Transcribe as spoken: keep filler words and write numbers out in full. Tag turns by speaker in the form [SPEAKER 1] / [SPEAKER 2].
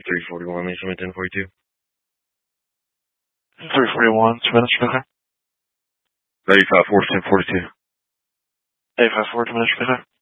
[SPEAKER 1] three forty-one, Lisa, ten forty-two.
[SPEAKER 2] three forty-one, two minutes, okay.
[SPEAKER 1] eight five four, ten forty-two.
[SPEAKER 2] eight five four, two minutes, okay.